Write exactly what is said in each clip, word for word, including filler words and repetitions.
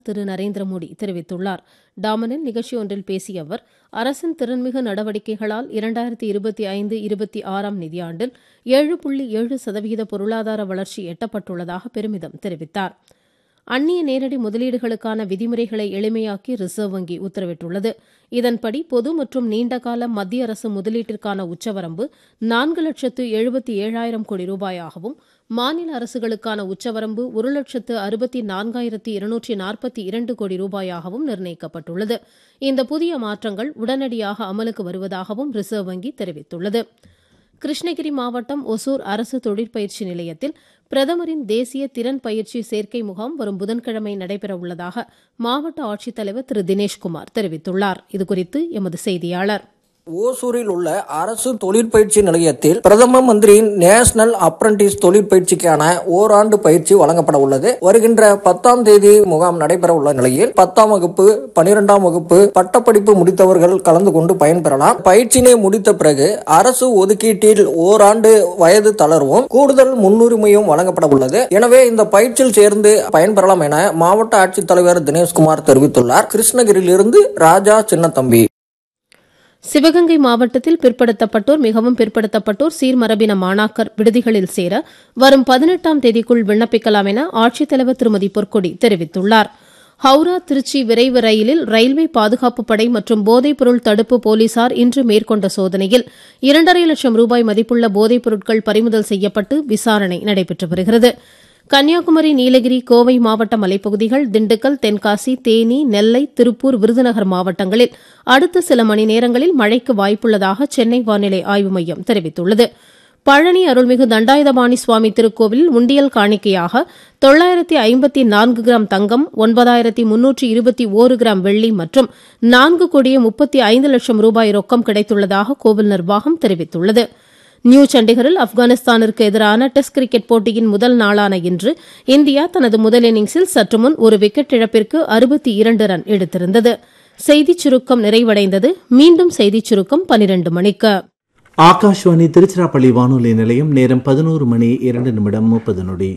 திரு நரேந்திர மோடி தெரிவித்துள்ளார். டாமனில் நிகழ்ச்சி ஒன்றில் பேசிய அவர், அரசின் திறன்மிகு நடவடிக்கைகளால் இரண்டாயிரத்தி இருபத்தி ஐந்து இருபத்தி ஆறாம் நிதியாண்டில் ஏழு புள்ளி ஏழு சதவீத பொருளாதார வளர்ச்சி எட்டப்பட்டுள்ளதாக பெருமிதம் தெரிவித்தார். அந்நிய நேரடி முதலீடுகளுக்கான விதிமுறைகளை எளிமையாக்கி ரிசர்வ் வங்கி உத்தரவிட்டுள்ளது. இதன்படி பொது மற்றும் நீண்டகால மத்திய அரசு முதலீட்டிற்கான உச்சவரம்பு நான்கு லட்சத்து எழுபத்தி ஏழாயிரம் கோடி ரூபாயாகவும் மாநில அரசுகளுக்கான உச்சவரம்பு ஒரு லட்சத்து அறுபத்தி நான்காயிரத்தி இருநூற்றி நாற்பத்தி இரண்டு கோடி ரூபாயாகவும் நிர்ணயிக்கப்பட்டுள்ளது. இந்த புதிய மாற்றங்கள் உடனடியாக அமலுக்கு வருவதாகவும் ரிசர்வ் வங்கி தெரிவித்துள்ளது. கிருஷ்ணகிரி மாவட்டம் ஒசூர் அரசு தொழிற்பயிற்சி நிலையத்தில் பிரதமரின் தேசிய திறன் பயிற்சி சேர்க்கை முகாம் வரும் புதன்கிழமை நடைபெற உள்ளதாக மாவட்ட ஆட்சித்தலைவர் திரு தினேஷ்குமார் தெரிவித்துள்ளார். இதுகுறித்து எமது செய்தியாளர். ஓசூரில் உள்ள அரசு தொழிற்பயிற்சி நிலையத்தில் பிரதம மந்திரியின் நேஷனல் அப்ரண்டிஸ் தொழிற்பயிற்சிக்கான ஓராண்டு பயிற்சி வழங்கப்பட உள்ளது. வருகின்ற பத்தாம் தேதி முகாம் நடைபெற உள்ள நிலையில் பத்தாம் வகுப்பு பனிரெண்டாம் வகுப்பு பட்டப்படிப்பு முடித்தவர்கள் கலந்து கொண்டு பயன்பெறலாம். பயிற்சியினை முடித்த பிறகு அரசு ஒதுக்கீட்டில் ஓராண்டு வயது தளர்வும் கூடுதல் முன்னுரிமையும் வழங்கப்பட உள்ளது. எனவே இந்த பயிற்சியில் சேர்ந்து பயன்பெறலாம் என மாவட்ட ஆட்சித்தலைவர் தினேஷ்குமார் தெரிவித்துள்ளார். கிருஷ்ணகிரியிலிருந்து ராஜா சின்னத்தம்பி. சிவகங்கை மாவட்டத்தில் பிற்படுத்தப்பட்டோர், மிகவும் பிற்படுத்தப்பட்டோர், சீர்மரபின மாணாக்கர் விடுதிகளில் சேர வரும் பதினெட்டாம் தேதிக்குள் விண்ணப்பிக்கலாம் என ஆட்சித்தலைவர் திருமதி பொற்கொடி தெரிவித்துள்ளார். ஹவுரா திருச்சி விரைவு ரயிலில் ரயில்வே பாதுகாப்பு படை மற்றும் போதைப்பொருள் தடுப்பு போலீசார் இன்று மேற்கொண்ட சோதனையில் இரண்டரை லட்சம் ரூபாய் மதிப்புள்ள போதைப் பொருட்கள் பறிமுதல் செய்யப்பட்டு விசாரணை நடைபெற்று வருகிறது. கன்னியாகுமரி, நீலகிரி, கோவை மாவட்ட மலைப்பகுதிகள், திண்டுக்கல், தென்காசி, தேனி, நெல்லை, திருப்பூர், விருதுநகர் மாவட்டங்களில் அடுத்த சில மணி நேரங்களில் மழைக்கு வாய்ப்புள்ளதாக சென்னை வானிலை ஆய்வு மையம் தெரிவித்துள்ளது. பழனி அருள்மிகு தண்டாயுதபாணி சுவாமி திருக்கோவிலில் உண்டியல் காணிக்கையாக தொள்ளாயிரத்தி ஐம்பத்தி நான்கு கிராம் தங்கம், ஒன்பதாயிரத்தி முன்னூற்றி இருபத்தி ஓரு கிராம் வெள்ளி மற்றும் நான்கு கோடியே முப்பத்தி ஐந்து லட்சம் ரூபாய் ரொக்கம் கிடைத்துள்ளதாக கோவில் நிர்வாகம் தெரிவித்துள்ளது. நியூ சண்டிகரில் ஆப்கானிஸ்தானிற்கு எதிரான டெஸ்ட் கிரிக்கெட் போட்டியின் முதல் நாளான இன்று இந்தியா தனது முதல் இன்னிங்ஸில் சற்று முன் ஒரு விக்கெட் இழப்பிற்கு அறுபத்தி இரண்டு ரன் எடுத்திருந்தது. செய்திச் சுருக்கம் நிறைவடைந்தது. மீண்டும் செய்திச் சுருக்கம் பனிரெண்டு மணிக்கு. ஆகாஷ்வாணி திருச்சிராப்பள்ளி வானொலி நிலையம். நேரம் பதினோரு மணி இரண்டு நிமிடம் முப்பது நொடி.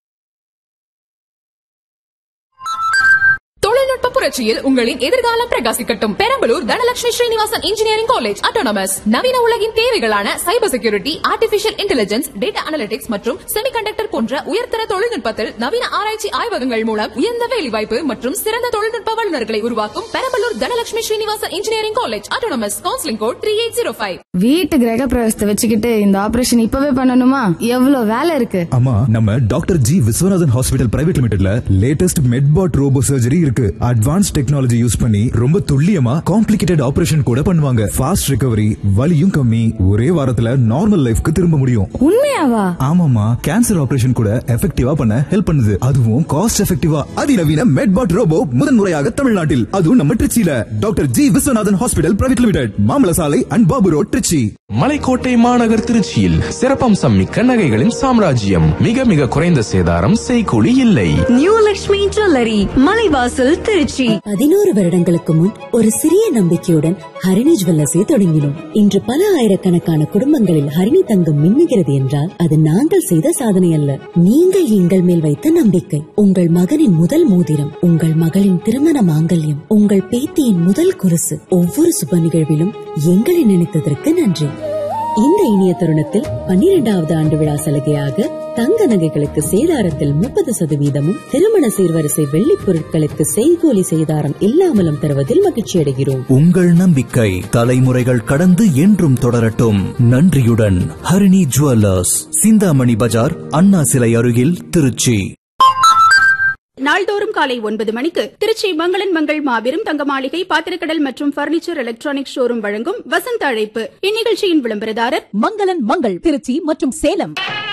தொழில்நுட்ப புரட்சியில் உங்களின் எதிர்காலம் பிரகாசிக்கட்டும். Perambalur Dhanalakshmi Srinivasan engineering college autonomous நவீன உலகின் தேவைகளான cyber security, artificial intelligence, data analytics மற்றும் செமிகண்டக்டர் போன்ற உயர்தர தொழில்நுட்பத்தில் நவீன ஆராய்ச்சி ஆய்வகங்கள் மூலம் உயர்ந்த வேலைவாய்ப்பு மற்றும் சிறந்த தொழில்நுட்ப வல்லுநர்களை உருவாக்கும் Perambalur Dhanalakshmi Srinivasan engineering college autonomous. Counselling code three eight zero five. வீட்டு கிரக பிரவேசத்தை வச்சுக்கிட்டு இந்த ஆபரேஷன் இப்பவே பண்ணணுமா? எவ்வளவு வேலை இருக்கு. ஆமா, நம்ம doctor G Viswanathan hospital private லிமிடெட்ல latest மெட்பாட் robot surgery இருக்கு. அட்வான்ஸ் டெக்னாலஜி யூஸ் பண்ணி ரொம்ப துல்லியமா காம்ப்ளிகேட்டட் ஆபரேஷன் கூட பண்ணுவாங்க. ஃபாஸ்ட் ரிகவரி, வலியும் கம்மி, ஒரே வாரத்துல நார்மல் லைஃப்க்கு திரும்ப முடியும். உண்மையாவா? ஆமாமா, கேன்சர் ஆபரேஷன் கூட எஃபெக்டிவா பண்ண ஹெல்ப் பண்ணுது. அதுவும் காஸ்ட் எஃபெக்டிவா. அதிநவீன மெட்பாட் ரோபோ முதன்முறையாக தமிழ்நாட்டில், அதுவும் நம்ம திருச்சியில doctor G Viswanathan hospital private limited, மாமல சாலை அண்ட் பாபு ரோட், திருச்சி. மலைக்கோட்டை மாநகர் திருச்சியில் சிறப்பம்சம் மிக்க நகைகளின் சாம்ராஜ்யம். மிக மிக குறைந்த சேதாரம், செய்கூலி இல்லை. New Lakshmi jewellery, Malaivasal, Trichy. பதினோரு வருடங்களுக்கு முன் ஒரு சிறிய நம்பிக்கையுடன் ஹரிணி ஜுவல்லர்ஸை தொடங்கினோம். இன்று பல ஆயிரக்கணக்கான குடும்பங்களில் ஹரிணி தங்கம் மின்னுகிறது என்றால் அது நாங்கள் செய்த சாதனை அல்ல, நீங்கள் எங்கள் மேல் வைத்த நம்பிக்கை. உங்கள் மகனின் முதல் மோதிரம், உங்கள் மகளின் திருமண மாங்கல்யம், உங்கள் பேத்தியின் முதல் குருசு, ஒவ்வொரு சுப நிகழ்விலும் எங்களை நினைத்ததற்கு நன்றி. இந்த இனிய தருணத்தில் பன்னிரெண்டாவது ஆண்டு விழா சலுகையாக தங்க நகைகளுக்கு சேதாரத்தில் முப்பது சதவீதமும், திருமண சீர்வரிசை வெள்ளிப் பொருட்களுக்கு செய்கூலி சேதாரம் இல்லாமலும் தருவதில் மகிழ்ச்சி அடைகிறோம். உங்கள் நம்பிக்கை தலைமுறைகள் கடந்து என்றும் தொடரட்டும். நன்றியுடன் ஹரிணி ஜுவல்லர்ஸ், சிந்தாமணி பஜார், அண்ணா சிலை அருகில், திருச்சி. நாள்தோறும் காலை ஒன்பது மணிக்கு திருச்சி மங்களன் மங்கள் மாபெரும் தங்க மாளிகை, பாத்திரக்கடல் மற்றும் பர்னிச்சர் எலக்ட்ரானிக் ஷோரூம் வழங்கும் வசந்த அழைப்பு. இந்நிகழ்ச்சியின் விளம்பரதாரர் மங்களன் மங்கள், திருச்சி மற்றும் சேலம்.